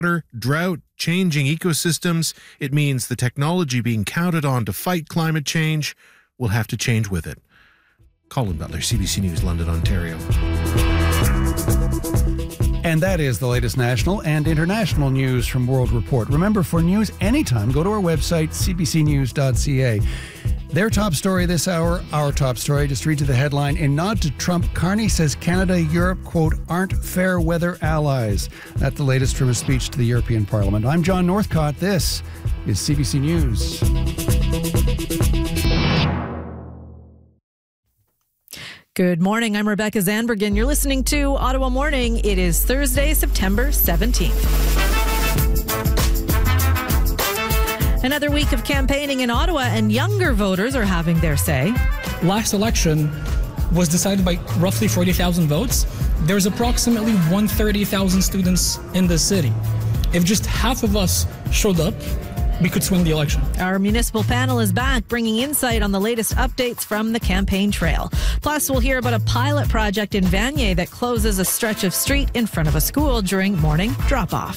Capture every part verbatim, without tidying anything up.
drought, changing ecosystems. It means the technology being counted on to fight climate change will have to change with it. Colin Butler, C B C News, London, Ontario. And that is the latest national and international news from World Report. Remember, for news anytime, go to our website, c b c news dot c a. Their top story this hour, our top story, just read to the headline. In nod to Trump, Carney says Canada, Europe, quote, aren't fair weather allies. That's the latest from his speech to the European Parliament. I'm John Northcott. This is C B C News. Good morning. I'm Rebecca Zandbergen. You're listening to Ottawa Morning. It is Thursday, September seventeenth. Another week of campaigning in Ottawa, and younger voters are having their say. Last election was decided by roughly forty thousand votes. There's approximately one hundred thirty thousand students in the city. If just half of us showed up, we could swing the election. Our municipal panel is back, bringing insight on the latest updates from the campaign trail. Plus, we'll hear about a pilot project in Vanier that closes a stretch of street in front of a school during morning drop-off.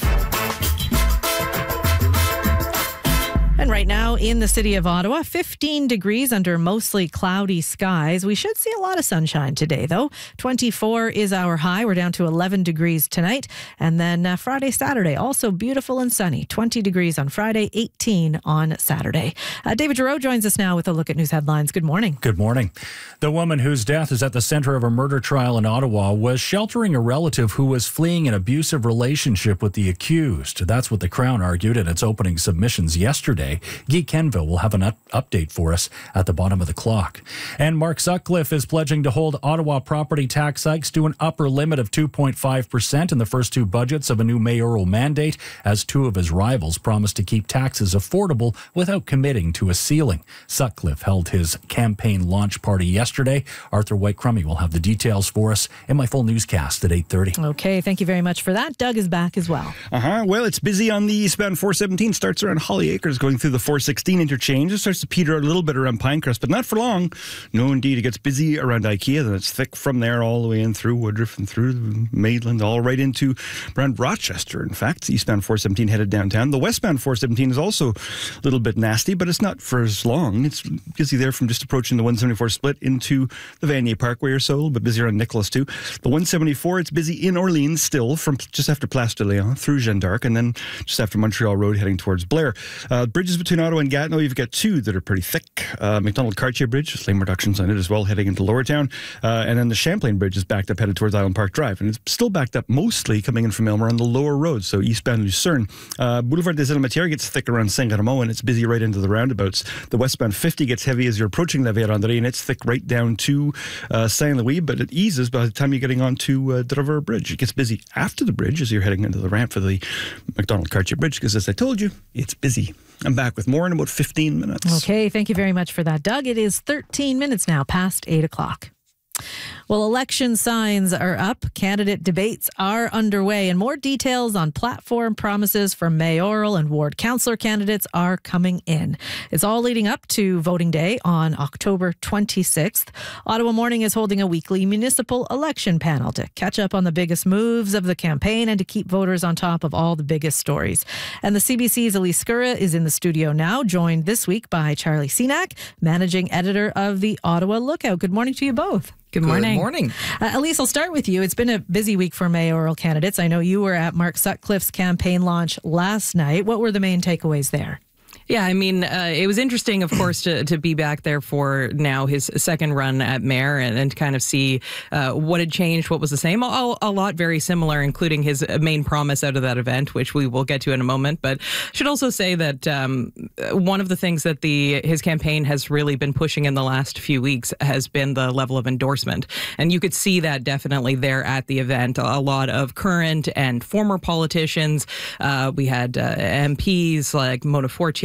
And right now in the city of Ottawa, fifteen degrees under mostly cloudy skies. We should see a lot of sunshine today, though. twenty-four is our high. We're down to eleven degrees tonight. And then uh, Friday, Saturday, also beautiful and sunny. twenty degrees on Friday, eighteen on Saturday. Uh, David Giroux joins us now with a look at news headlines. Good morning. Good morning. The woman whose death is at the center of a murder trial in Ottawa was sheltering a relative who was fleeing an abusive relationship with the accused. That's what the Crown argued in its opening submissions yesterday. Guy Kenville will have an up- update for us at the bottom of the clock. And Mark Sutcliffe is pledging to hold Ottawa property tax hikes to an upper limit of two point five percent in the first two budgets of a new mayoral mandate, as two of his rivals promised to keep taxes affordable without committing to a ceiling. Sutcliffe held his campaign launch party yesterday. Arthur White-Crummey will have the details for us in my full newscast at eight thirty. Okay, thank you very much for that. Doug is back as well. Uh-huh. Well, it's busy on the eastbound four seventeen. Starts around Holly Acres, going through the four sixteen interchange. It starts to peter out a little bit around Pinecrest, but not for long. No, indeed. It gets busy around IKEA, then it's thick from there all the way in through Woodruff and through Maitland, all right into around Rochester. In fact, eastbound four seventeen headed downtown. The westbound four seventeen is also a little bit nasty, but it's not for as long. It's busy there from just approaching the one seventy-four split into the Vanier Parkway or so, but busy around Nicholas too. The one seventy-four, it's busy in Orleans still from just after Place de Léon through Jeanne d'Arc and then just after Montreal Road heading towards Blair. Uh, bridges between Ottawa and Gatineau, you've got two that are pretty thick. Uh, McDonald-Cartier Bridge, with lane reductions on it as well, heading into Lowertown. Uh, and then the Champlain Bridge is backed up, headed towards Island Park Drive. And it's still backed up mostly coming in from Elmer on the lower road, so eastbound Lucerne. Uh, Boulevard des Elementaires gets thick around Saint-Ramon, and it's busy right into the roundabouts. The westbound fifty gets heavy as you're approaching La Vérendrye, and it's thick right down to uh, Saint-Louis, but it eases by the time you're getting onto uh, Driver Bridge. It gets busy after the bridge as you're heading into the ramp for the McDonald-Cartier Bridge, because as I told you, it's busy. I'm back with more in about fifteen minutes. Okay, thank you very much for that, Doug. It is thirteen minutes now past eight o'clock. Well, election signs are up. Candidate debates are underway, and more details on platform promises for mayoral and ward councillor candidates are coming in. It's all leading up to voting day on October twenty-sixth. Ottawa Morning is holding a weekly municipal election panel to catch up on the biggest moves of the campaign and to keep voters on top of all the biggest stories. And the C B C's Elise Scurra is in the studio now, joined this week by Charlie Cenac, managing editor of the Ottawa Lookout. Good morning to you both. Good morning. Good morning. Uh, Elise, I'll start with you. It's been a busy week for mayoral candidates. I know you were at Mark Sutcliffe's campaign launch last night. What were the main takeaways there? Yeah, I mean, uh, it was interesting, of course, to, to be back there for now his second run at mayor and, and kind of see uh, what had changed, what was the same. A, a lot very similar, including his main promise out of that event, which we will get to in a moment. But I should also say that um, one of the things that the his campaign has really been pushing in the last few weeks has been the level of endorsement. And you could see that definitely there at the event. A lot of current and former politicians. Uh, we had uh, M Ps like Mona Fortier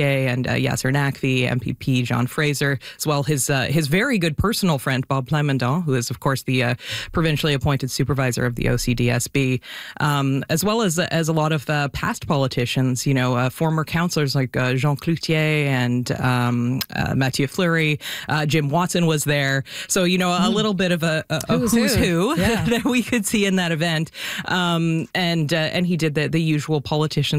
Cloutier and uh, Yasser Naqvi, M P P John Fraser, as well his uh, his very good personal friend Bob Plamondon, who is of course the uh, provincially appointed supervisor of the O C D S B, um, as well as as a lot of uh, past politicians. You know, uh, former councillors like uh, Jean Cloutier and um, uh, Mathieu Fleury. Uh, Jim Watson was there, so you know a mm. little bit of a, a, a who's, who's who, who yeah. that we could see in that event, um, and uh, and he did the the usual politician